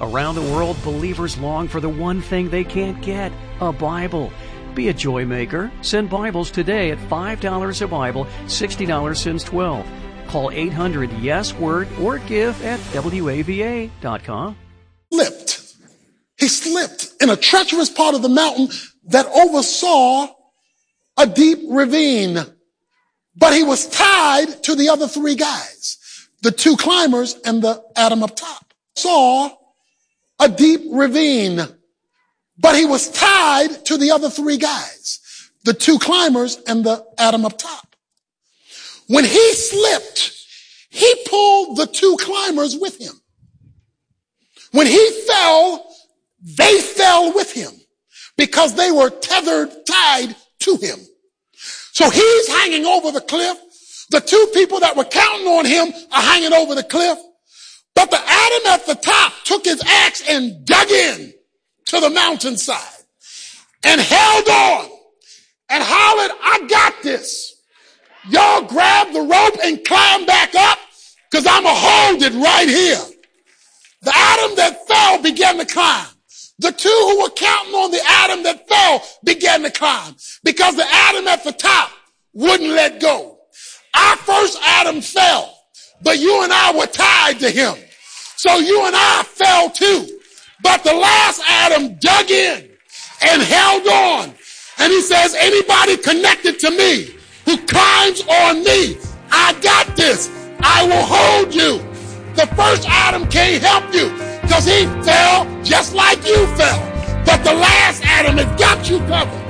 Around the world, believers long for the one thing they can't get, a Bible. Be a joy maker. Send Bibles today at $5 a Bible, $60 since 12. Call 800-YES-WORD or give at WAVA.com. He slipped in a treacherous part of the mountain that oversaw a deep ravine. But he was tied to the other three guys, the two climbers and the Adam up top. Saw a deep ravine, but he was tied to the other three guys, the two climbers and the Adam up top. When he slipped, he pulled the two climbers with him. When he fell, they fell with him because they were tied to him. So he's hanging over the cliff. The two people that were counting on him are hanging over the cliff. But the Adam at the top took his axe and dug in to the mountainside and held on and hollered, "I got this. Y'all grab the rope and climb back up because I'm going to hold it right here." The Adam that fell began to climb. The two who were counting on the Adam that fell began to climb because the Adam at the top wouldn't let go. Our first Adam fell, but you and I were tied to him. So you and I fell too. But the last Adam dug in and held on. And he says, anybody connected to me who climbs on me, I got this. I will hold you. The first Adam can't help you because he fell just like you fell. But the last Adam has got you covered.